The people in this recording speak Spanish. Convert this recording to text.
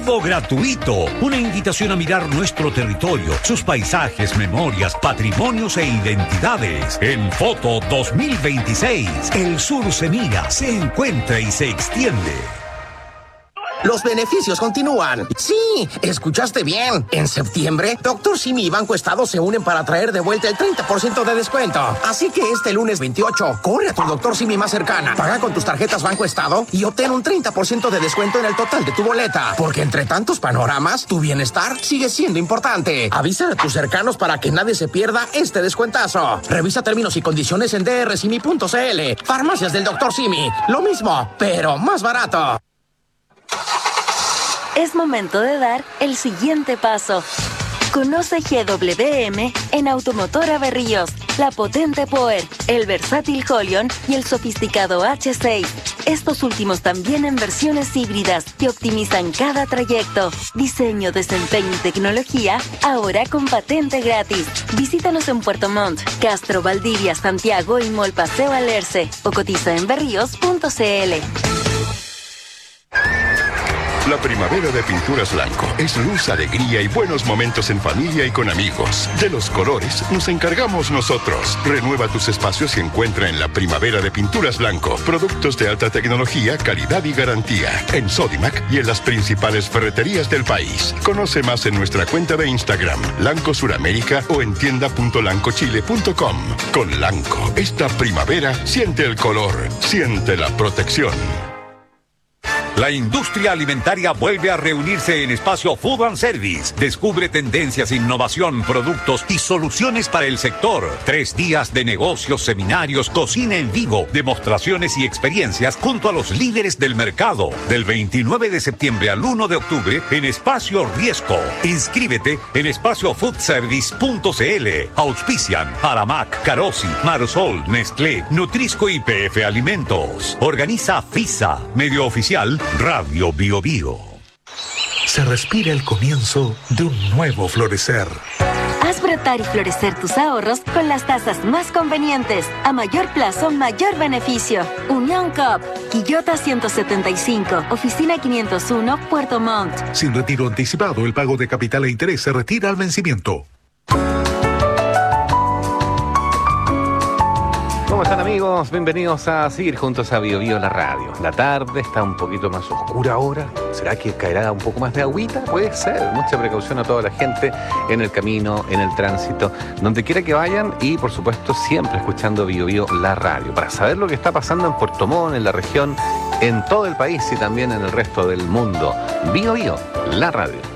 Gratuito. Una invitación a mirar nuestro territorio, sus paisajes, memorias, patrimonios e identidades. En Foto 2026, el sur se mira, se encuentra y se extiende. Los beneficios continúan. Sí, escuchaste bien. En septiembre, Dr. Simi y Banco Estado se unen para traer de vuelta el 30% de descuento. Así que este lunes 28, corre a tu Dr. Simi más cercana, paga con tus tarjetas Banco Estado y obtén un 30% de descuento en el total de tu boleta. Porque entre tantos panoramas, tu bienestar sigue siendo importante. Avisa a tus cercanos para que nadie se pierda este descuentazo. Revisa términos y condiciones en drsimi.cl. Farmacias del Dr. Simi. Lo mismo, pero más barato. Es momento de dar el siguiente paso. Conoce GWM en Automotora Berríos, la potente Power, el versátil Holion y el sofisticado H6. Estos últimos también en versiones híbridas que optimizan cada trayecto. Diseño, desempeño y tecnología, ahora con patente gratis. Visítanos en Puerto Montt, Castro, Valdivia, Santiago y Mall Paseo Alerce o cotiza en berríos.cl. La primavera de Pinturas Blanco es luz, alegría y buenos momentos en familia y con amigos. De los colores nos encargamos nosotros. Renueva tus espacios y encuentra en la primavera de Pinturas Blanco productos de alta tecnología, calidad y garantía. En Sodimac y en las principales ferreterías del país. Conoce más en nuestra cuenta de Instagram, Lanco Suramérica, o en tienda.lancochile.com. Con Lanco, esta primavera siente el color, siente la protección. La industria alimentaria vuelve a reunirse en Espacio Food and Service. Descubre tendencias, innovación, productos y soluciones para el sector. 3 días de negocios, seminarios, cocina en vivo, demostraciones y experiencias junto a los líderes del mercado. Del 29 de septiembre al 1 de octubre en Espacio Riesco. Inscríbete en espaciofoodservice.cl. Auspician Aramac, Carosi, Marsol, Nestlé, Nutrisco y PF Alimentos. Organiza FISA, medio oficial Radio Bio Bio. Se respira el comienzo de un nuevo florecer. Haz brotar y florecer tus ahorros con las tasas más convenientes. A mayor plazo, mayor beneficio. Unión Coop, Quillota 175, Oficina 501, Puerto Montt. Sin retiro anticipado, el pago de capital e interés se retira al vencimiento. ¿Cómo están, amigos? Bienvenidos a seguir juntos a Bio Bio, la radio. La tarde está un poquito más oscura ahora. ¿Será que caerá un poco más de agüita? Puede ser. Mucha precaución a toda la gente en el camino, en el tránsito, donde quiera que vayan, y por supuesto siempre escuchando Bio Bio, la radio, para saber lo que está pasando en Puerto Montt, en la región, en todo el país y también en el resto del mundo. Bio Bio, la radio.